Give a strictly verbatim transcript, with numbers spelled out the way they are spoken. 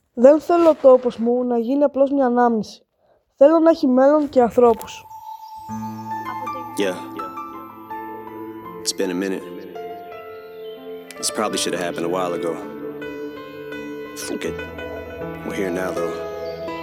Δεν θέλω ο τόπος μου να γίνει απλώς μια ανάμνηση. Θέλω να έχει μέλλον και ανθρώπους. Yeah. It's been a minute. This probably should have happened a while ago. Fuck it. We're here now, though.